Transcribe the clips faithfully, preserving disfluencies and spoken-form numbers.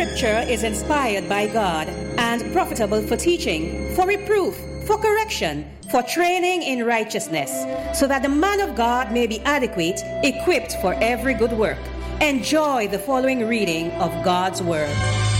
Scripture is inspired by God and profitable for teaching, for reproof, for correction, for training in righteousness, so that the man of God may be adequate, equipped for every good work. Enjoy the following reading of God's Word.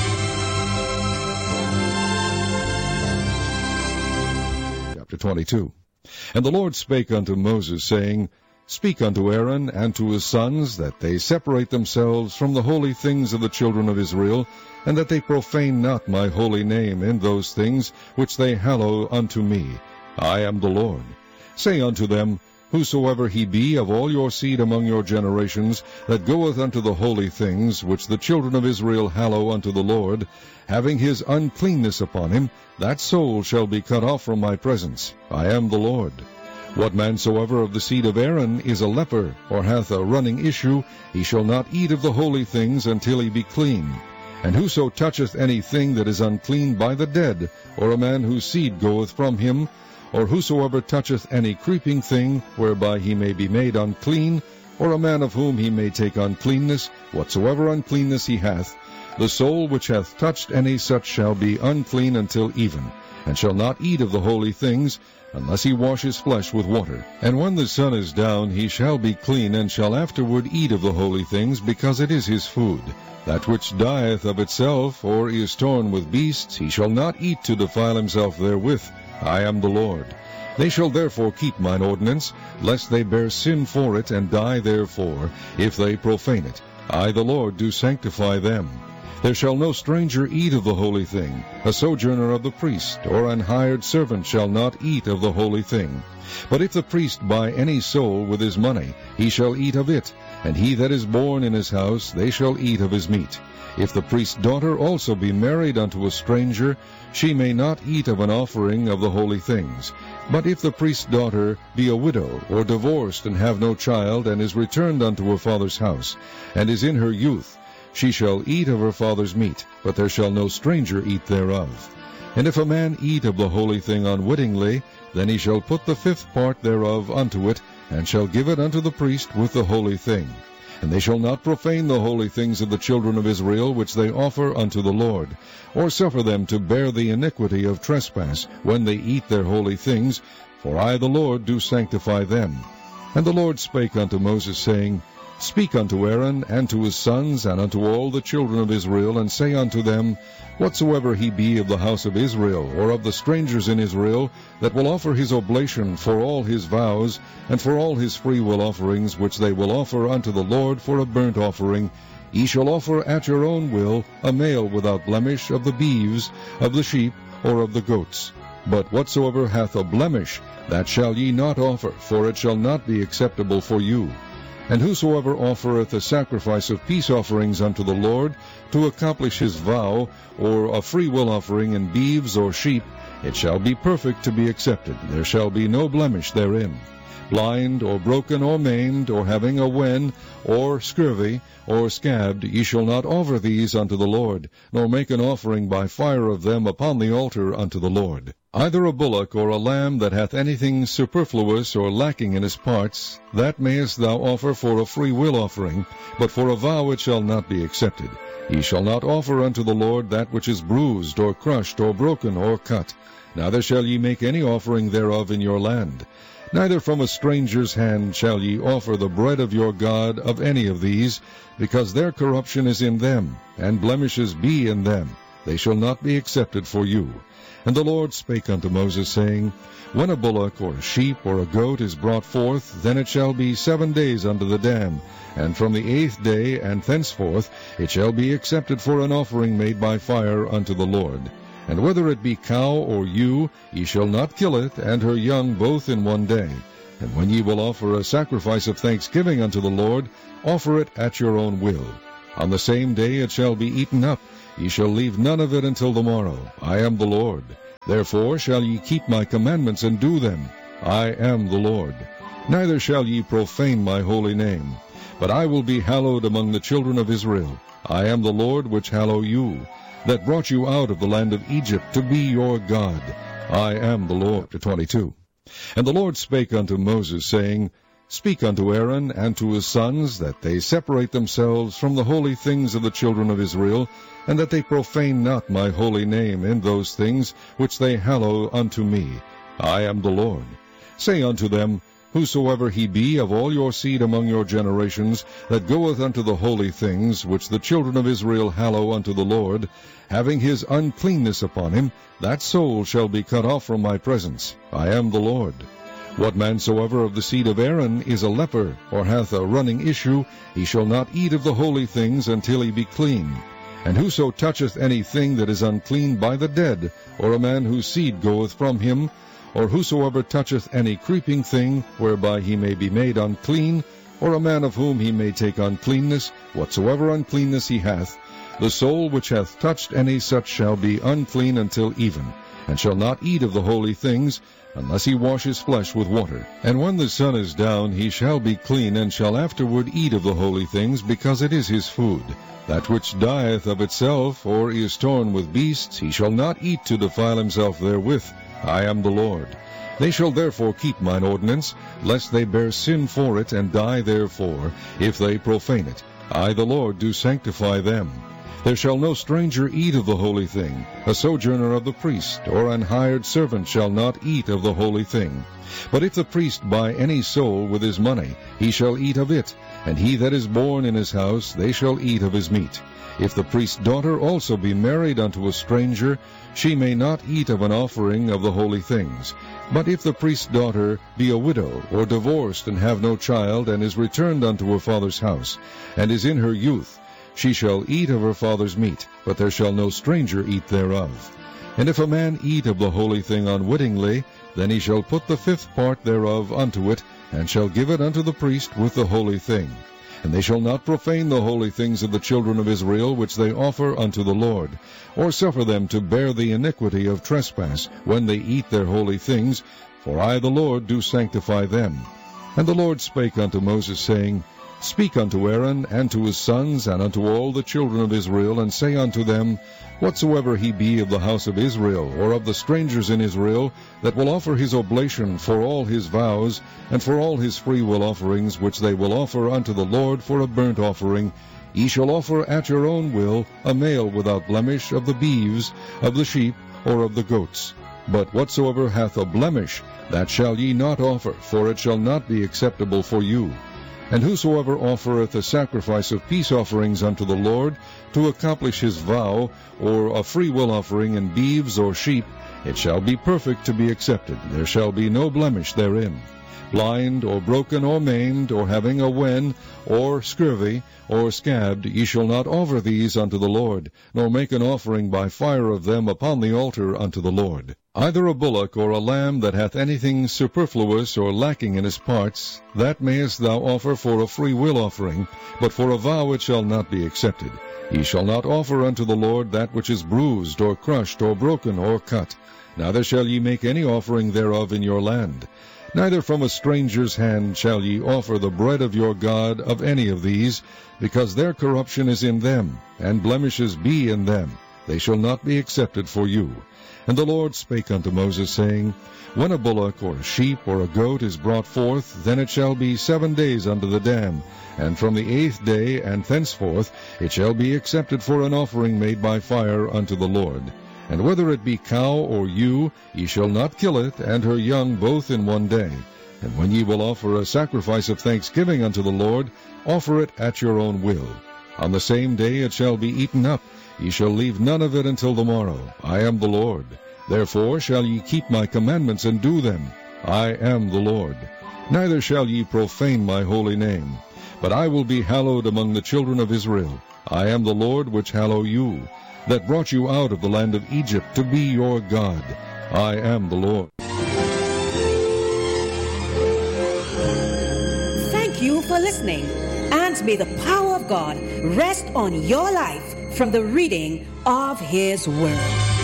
Chapter twenty-two. And the Lord spake unto Moses, saying, Speak unto Aaron and to his sons, that they separate themselves from the holy things of the children of Israel, and that they profane not my holy name in those things which they hallow unto me. I am the Lord. Say unto them, Whosoever he be of all your seed among your generations, that goeth unto the holy things which the children of Israel hallow unto the Lord, having his uncleanness upon him, that soul shall be cut off from my presence. I am the Lord. What man soever of the seed of Aaron is a leper, or hath a running issue, he shall not eat of the holy things until he be clean. And whoso toucheth any thing that is unclean by the dead, or a man whose seed goeth from him, or whosoever toucheth any creeping thing, whereby he may be made unclean, or a man of whom he may take uncleanness, whatsoever uncleanness he hath, the soul which hath touched any such shall be unclean until even, and shall not eat of the holy things, unless he wash his flesh with water. And when the sun is down, he shall be clean, and shall afterward eat of the holy things, because it is his food. That which dieth of itself, or is torn with beasts, he shall not eat to defile himself therewith. I am the Lord. They shall therefore keep mine ordinance, lest they bear sin for it, and die therefore, if they profane it. I the Lord do sanctify them. There shall no stranger eat of the holy thing. A sojourner of the priest, or an hired servant, shall not eat of the holy thing. But if the priest buy any soul with his money, he shall eat of it, and he that is born in his house, they shall eat of his meat. If the priest's daughter also be married unto a stranger, she may not eat of an offering of the holy things. But if the priest's daughter be a widow, or divorced, and have no child, and is returned unto her father's house, and is in her youth, she shall eat of her father's meat, but there shall no stranger eat thereof. And if a man eat of the holy thing unwittingly, then he shall put the fifth part thereof unto it, and shall give it unto the priest with the holy thing. And they shall not profane the holy things of the children of Israel, which they offer unto the Lord, or suffer them to bear the iniquity of trespass, when they eat their holy things, for I the Lord do sanctify them. And the Lord spake unto Moses, saying, Speak unto Aaron and to his sons, and unto all the children of Israel, and say unto them, Whatsoever he be of the house of Israel, or of the strangers in Israel, that will offer his oblation for all his vows, and for all his freewill offerings, which they will offer unto the Lord for a burnt offering, ye shall offer at your own will a male without blemish of the beeves, of the sheep, or of the goats. But whatsoever hath a blemish, that shall ye not offer, for it shall not be acceptable for you. And whosoever offereth a sacrifice of peace offerings unto the Lord, to accomplish his vow, or a freewill offering in beeves or sheep, it shall be perfect to be accepted. There shall be no blemish therein. Blind, or broken, or maimed, or having a wen, or scurvy, or scabbed, ye shall not offer these unto the Lord, nor make an offering by fire of them upon the altar unto the Lord. Either a bullock or a lamb that hath anything superfluous or lacking in his parts, that mayest thou offer for a free will offering, but for a vow it shall not be accepted. Ye shall not offer unto the Lord that which is bruised, or crushed, or broken, or cut. Neither shall ye make any offering thereof in your land. Neither from a stranger's hand shall ye offer the bread of your God of any of these, because their corruption is in them, and blemishes be in them. They shall not be accepted for you. And the Lord spake unto Moses, saying, When a bullock, or a sheep, or a goat is brought forth, then it shall be seven days unto the dam, and from the eighth day and thenceforth it shall be accepted for an offering made by fire unto the Lord. And whether it be cow or ewe, ye shall not kill it, and her young both in one day. And when ye will offer a sacrifice of thanksgiving unto the Lord, offer it at your own will. On the same day it shall be eaten up. Ye shall leave none of it until the morrow. I am the Lord. Therefore shall ye keep my commandments and do them. I am the Lord. Neither shall ye profane my holy name. But I will be hallowed among the children of Israel. I am the Lord which hallow you, that brought you out of the land of Egypt to be your God. I am the Lord. Chapter twenty-two. And the Lord spake unto Moses, saying, Speak unto Aaron and to his sons, that they separate themselves from the holy things of the children of Israel, and that they profane not my holy name in those things which they hallow unto me. I am the Lord. Say unto them, Whosoever he be of all your seed among your generations, that goeth unto the holy things which the children of Israel hallow unto the Lord, having his uncleanness upon him, that soul shall be cut off from my presence. I am the Lord. What man soever of the seed of Aaron is a leper, or hath a running issue, he shall not eat of the holy things until he be clean. And whoso toucheth any thing that is unclean by the dead, or a man whose seed goeth from him, or whosoever toucheth any creeping thing, whereby he may be made unclean, or a man of whom he may take uncleanness, whatsoever uncleanness he hath, the soul which hath touched any such shall be unclean until even, and shall not eat of the holy things, unless he wash his flesh with water. And when the sun is down, he shall be clean, and shall afterward eat of the holy things, because it is his food. That which dieth of itself, or is torn with beasts, he shall not eat to defile himself therewith. I am the Lord. They shall therefore keep mine ordinance, lest they bear sin for it, and die therefore, if they profane it. I the Lord do sanctify them. There shall no stranger eat of the holy thing. A sojourner of the priest, or an hired servant, shall not eat of the holy thing. But if the priest buy any soul with his money, he shall eat of it, and he that is born in his house, they shall eat of his meat. If the priest's daughter also be married unto a stranger, she may not eat of an offering of the holy things. But if the priest's daughter be a widow, or divorced, and have no child, and is returned unto her father's house, and is in her youth, she shall eat of her father's meat, but there shall no stranger eat thereof. And if a man eat of the holy thing unwittingly, then he shall put the fifth part thereof unto it, and shall give it unto the priest with the holy thing. And they shall not profane the holy things of the children of Israel, which they offer unto the Lord, or suffer them to bear the iniquity of trespass, when they eat their holy things, for I the Lord do sanctify them. And the Lord spake unto Moses, saying, Speak unto Aaron and to his sons, and unto all the children of Israel, and say unto them, Whatsoever he be of the house of Israel, or of the strangers in Israel, that will offer his oblation for all his vows, and for all his freewill offerings, which they will offer unto the Lord for a burnt offering, ye shall offer at your own will a male without blemish of the beeves, of the sheep, or of the goats. But whatsoever hath a blemish, that shall ye not offer, for it shall not be acceptable for you. And whosoever offereth a sacrifice of peace offerings unto the Lord, to accomplish his vow, or a freewill offering in beeves or sheep, it shall be perfect to be accepted. There shall be no blemish therein. Blind, or broken, or maimed, or having a wen, or scurvy, or scabbed, ye shall not offer these unto the Lord, nor make an offering by fire of them upon the altar unto the Lord. Either a bullock or a lamb that hath anything superfluous or lacking in his parts, that mayest thou offer for a free will offering, but for a vow it shall not be accepted. Ye shall not offer unto the Lord that which is bruised, or crushed, or broken, or cut. Neither shall ye make any offering thereof in your land. Neither from a stranger's hand shall ye offer the bread of your God of any of these, because their corruption is in them, and blemishes be in them. They shall not be accepted for you. And the Lord spake unto Moses, saying, When a bullock, or a sheep, or a goat is brought forth, then it shall be seven days under the dam, and from the eighth day and thenceforth it shall be accepted for an offering made by fire unto the Lord. And whether it be cow or ewe, ye shall not kill it, and her young both in one day. And when ye will offer a sacrifice of thanksgiving unto the Lord, offer it at your own will. On the same day it shall be eaten up. Ye shall leave none of it until the morrow. I am the Lord. Therefore shall ye keep my commandments and do them. I am the Lord. Neither shall ye profane my holy name. But I will be hallowed among the children of Israel. I am the Lord which hallow you, that brought you out of the land of Egypt to be your God. I am the Lord. Thank you for listening, and may the power of God rest on your life from the reading of His Word.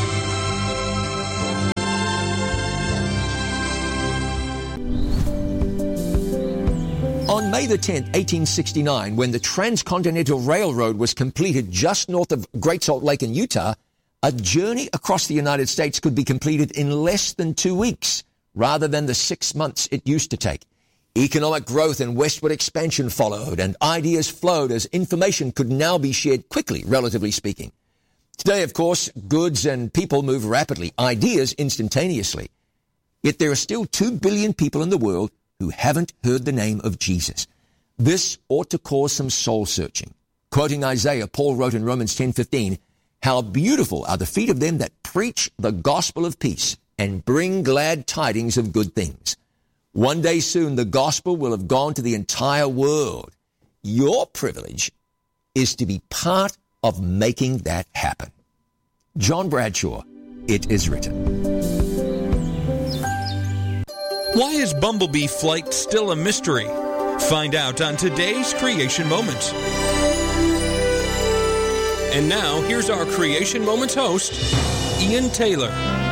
On May the tenth, eighteen sixty-nine, when the Transcontinental Railroad was completed just north of Great Salt Lake in Utah, a journey across the United States could be completed in less than two weeks, rather than the six months it used to take. Economic growth and westward expansion followed, and ideas flowed as information could now be shared quickly, relatively speaking. Today, of course, goods and people move rapidly, ideas instantaneously. Yet there are still two billion people in the world who haven't heard the name of Jesus. This ought to cause some soul searching. Quoting Isaiah, Paul wrote in Romans ten fifteen, "How beautiful are the feet of them that preach the gospel of peace and bring glad tidings of good things." One day soon, the gospel will have gone to the entire world. Your privilege is to be part of making that happen. John Bradshaw, It Is Written. Why is bumblebee flight still a mystery? Find out on today's Creation Moments. And now, here's our Creation Moments host, Ian Taylor.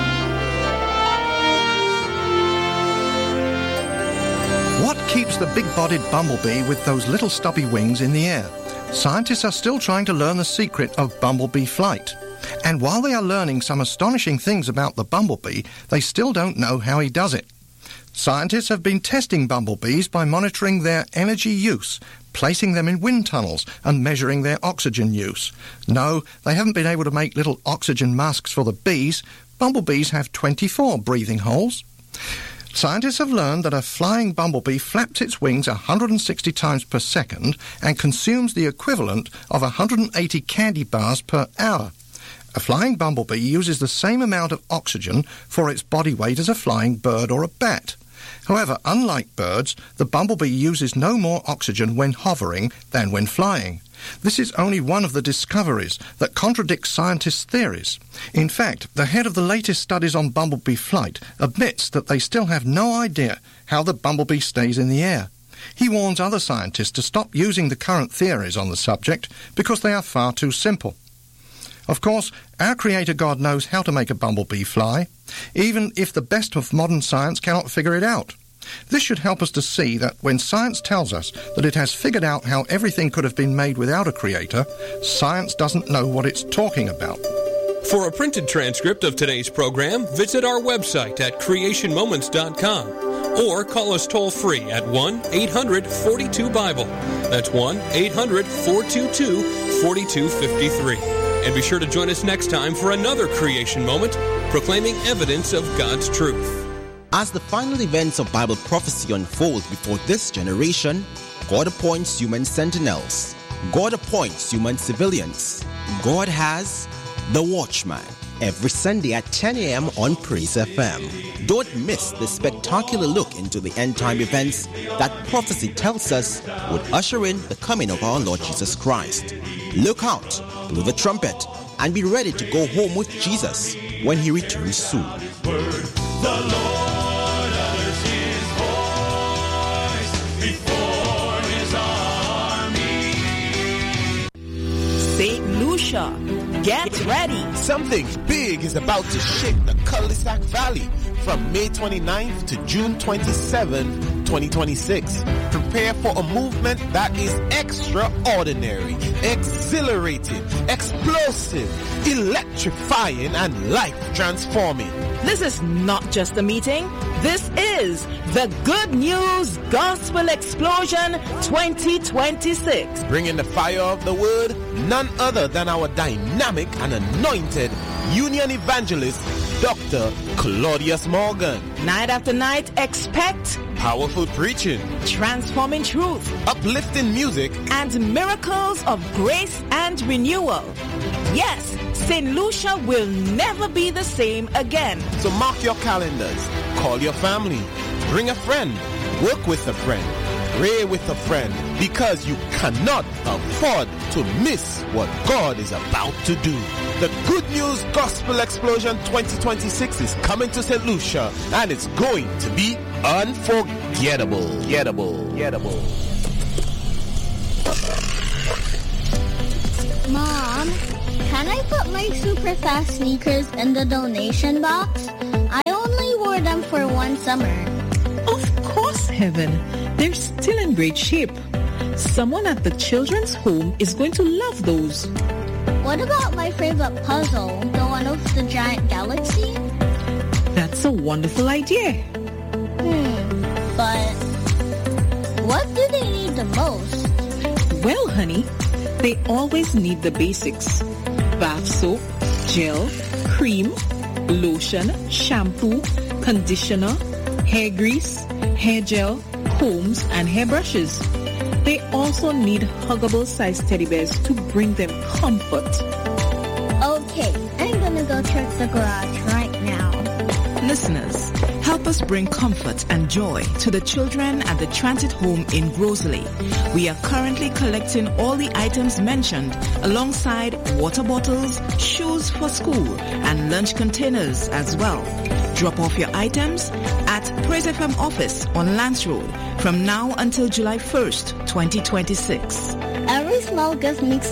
What keeps the big-bodied bumblebee with those little stubby wings in the air? Scientists are still trying to learn the secret of bumblebee flight. And while they are learning some astonishing things about the bumblebee, they still don't know how he does it. Scientists have been testing bumblebees by monitoring their energy use, placing them in wind tunnels and measuring their oxygen use. No, they haven't been able to make little oxygen masks for the bees. Bumblebees have twenty-four breathing holes. Scientists have learned that a flying bumblebee flaps its wings one hundred sixty times per second and consumes the equivalent of one hundred eighty candy bars per hour. A flying bumblebee uses the same amount of oxygen for its body weight as a flying bird or a bat. However, unlike birds, the bumblebee uses no more oxygen when hovering than when flying. This is only one of the discoveries that contradicts scientists' theories. In fact, the head of the latest studies on bumblebee flight admits that they still have no idea how the bumblebee stays in the air. He warns other scientists to stop using the current theories on the subject because they are far too simple. Of course, our Creator God knows how to make a bumblebee fly, even if the best of modern science cannot figure it out. This should help us to see that when science tells us that it has figured out how everything could have been made without a creator, science doesn't know what it's talking about. For a printed transcript of today's program, visit our website at creation moments dot com or call us toll-free at one eight hundred forty-two Bible. That's one eight hundred four two two four two five three. And be sure to join us next time for another Creation Moment, proclaiming evidence of God's truth. As the final events of Bible prophecy unfold before this generation, God appoints human sentinels. God appoints human civilians. God has the Watchman every Sunday at ten a.m. on Praise F M. Don't miss the spectacular look into the end-time events that prophecy tells us would usher in the coming of our Lord Jesus Christ. Look out, blow the trumpet, and be ready to go home with Jesus when he returns soon. The Lord utters his voice before his army. Saint Lucia, get ready. Something big is about to shake the Cul-de-Sac Valley from May twenty-ninth to June twenty-seventh, twenty twenty-six. Prepare for a movement that is extraordinary, exhilarating, explosive, electrifying, and life-transforming. This is not just a meeting. This is the Good News Gospel Explosion twenty twenty-six. Bringing the fire of the word, none other than our dynamic and anointed Union Evangelist, Doctor Claudius Morgan. Night after night, expect powerful preaching, transforming truth, uplifting music, and miracles of grace and renewal. Yes, Saint Lucia will never be the same again. So mark your calendars, call your family, bring a friend, work with a friend, pray with a friend, because you cannot afford to miss what God is about to do. The Good News Gospel Explosion twenty twenty-six is coming to Saint Lucia, and it's going to be unforgettable. Gettable. Gettable. Mom, can I put my super fast sneakers in the donation box? I only wore them for one summer. Of course, Heaven. They're still in great shape. Someone at the children's home is going to love those. What about my favorite puzzle, the one of the giant galaxy? That's a wonderful idea. Hmm, but What do they need the most? Well, honey, they always need the basics. Bath soap, gel, cream, lotion, shampoo, conditioner, hair grease, hair gel, combs, and hair brushes. They also need huggable size teddy bears to bring them comfort. Okay, I'm gonna go check the garage right now. Listeners, help us bring comfort and joy to the children at the Transit Home in Grosley. We are currently collecting all the items mentioned alongside water bottles, shoes for school, and lunch containers as well. Drop off your items at Praise F M office on Lance Road from now until July first, twenty twenty-six. Every small gift makes